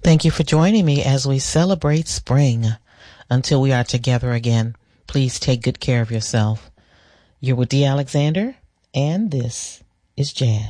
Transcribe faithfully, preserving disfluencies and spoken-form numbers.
Thank you for joining me as we celebrate spring. Until we are together again, please take good care of yourself. You're with Dee Alexander, and this is Jazz.